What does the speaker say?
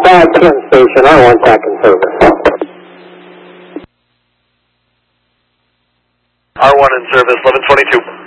Clinton Station, R1 TAC in service. R1 in service, 1122.